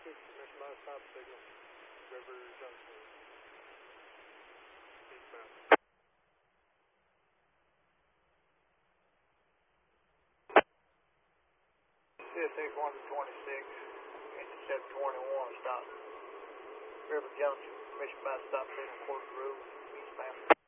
Mission by stop signal. River Junction. Eastbound. CSX 126, engine 721, stop. River Junction, Mission by stop signal, Quarter Road, eastbound.